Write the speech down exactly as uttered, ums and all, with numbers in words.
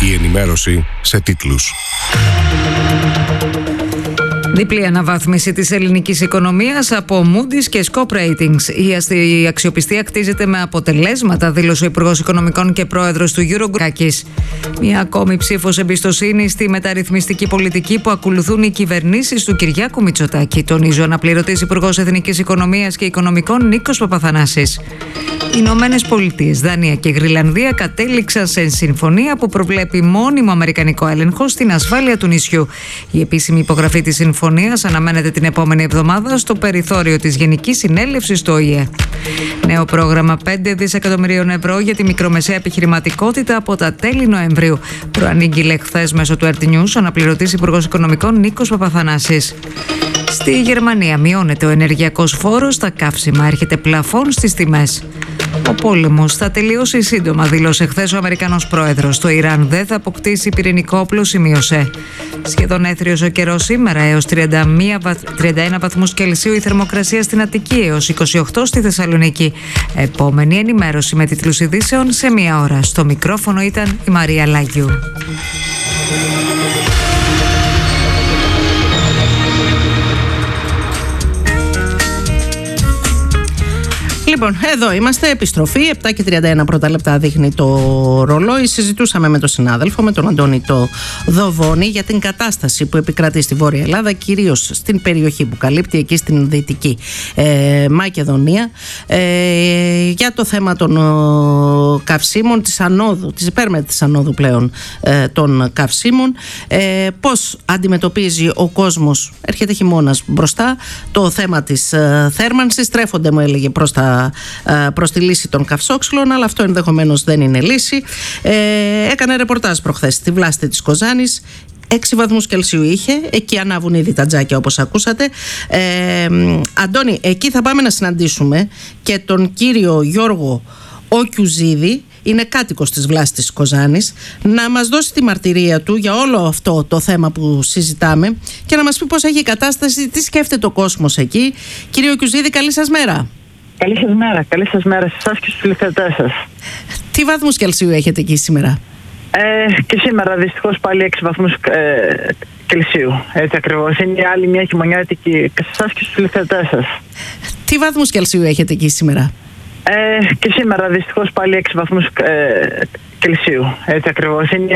Η ενημέρωση σε τίτλους. Διπλή αναβάθμιση της ελληνικής οικονομίας από Moody's και Scope Ratings. Η αξιοπιστία κτίζεται με αποτελέσματα, δήλωσε ο Υπουργός Οικονομικών και Πρόεδρος του Eurogroup. Μια ακόμη ψήφος εμπιστοσύνη στη μεταρρυθμιστική πολιτική που ακολουθούν οι κυβερνήσεις του Κυριάκου Μητσοτάκη, τονίζει ο αναπληρωτής Υπουργός Εθνικής Οικονομίας και Οικονομικών Νίκος Παπαθανάσης. Οι Ηνωμένες Πολιτείες, Δανία και Γρυλανδία κατέληξαν σε συμφωνία που προβλέπει μόνιμο αμερικανικό έλεγχο στην ασφάλεια του νησιού. Η επίσημη υπογραφή της συμφωνίας αναμένεται την επόμενη εβδομάδα στο περιθώριο της Γενικής Συνέλευσης του Ο Η Ε. Νέο πρόγραμμα πέντε δισεκατομμυρίων ευρώ για τη μικρομεσαία επιχειρηματικότητα από τα τέλη Νοεμβρίου. Προανήγγειλε χθες μέσω του Ερτ Νιούς ο αναπληρωτής Υπουργός Οικονομικών Νίκος Παπαθανάσης. Στη Γερμανία μειώνεται ο ενεργειακός φόρος στα καύσιμα, έρχεται πλαφόν στις τιμές. Ο πόλεμος θα τελειώσει σύντομα, δήλωσε χθες ο Αμερικανός πρόεδρος. Το Ιράν δεν θα αποκτήσει πυρηνικό όπλο, σημείωσε. Σχεδόν έθριος ο καιρός σήμερα, έως τριάντα ένα βαθμούς Κελσίου η θερμοκρασία στην Αττική, έως είκοσι οκτώ στη Θεσσαλονίκη. Επόμενη ενημέρωση με τίτλους ειδήσεων σε μία ώρα. Στο μικρόφωνο ήταν η Μαρία Λάγιου. Λοιπόν, εδώ είμαστε, επιστροφή, επτά και τριάντα ένα πρώτα λεπτά δείχνει το ρολόι. Συζητούσαμε με τον συνάδελφο, με τον Αντώνη το Δοβόνη, για την κατάσταση που επικρατεί στη Βόρεια Ελλάδα, κυρίως στην περιοχή που καλύπτει, εκεί στην Δυτική ε, Μακεδονία, ε, για το θέμα των ο, καυσίμων, της ανόδου, της υπέρμετρης ανόδου πλέον ε, των καυσίμων, ε, πώς αντιμετωπίζει ο κόσμος, έρχεται χειμώνας μπροστά, το θέμα της ε, θέρμανσης, τρέφονται, μου έλεγε, προς τα προς τη λύση των καυσόξυλων, αλλά αυτό ενδεχομένως δεν είναι λύση. Ε, έκανε ρεπορτάζ προχθές στη Βλάστη της Κοζάνης. έξι βαθμούς Κελσίου είχε, εκεί ανάβουν ήδη τα τζάκια όπως ακούσατε. Ε, Αντώνη, εκεί θα πάμε να συναντήσουμε και τον κύριο Γιώργο Οκιουζίδη, είναι κάτοικος της Βλάστης της Κοζάνης, να μας δώσει τη μαρτυρία του για όλο αυτό το θέμα που συζητάμε και να μας πει πώς έχει η κατάσταση, τι σκέφτεται ο κόσμος εκεί. Κύριε Οκιουζίδη, καλή σας μέρα. Καλή σας μέρα, καλή σας μέρα σε εσάς και στους τηλεθεατές σας. Τι βαθμούς Κελσίου έχετε εκεί σήμερα? Ε, και σήμερα δυστυχώς πάλι έξι βαθμούς ε, Κελσίου, έτσι ακριβώς. Είναι η άλλη μια χειμωνιάτικη και σε εσάς και στους τηλεθεατές σας. Τι βαθμούς Κελσίου έχετε εκεί σήμερα? Ε, και σήμερα δυστυχώς πάλι έξι βαθμούς ε, Κελσίου, έτσι ακριβώς. Είναι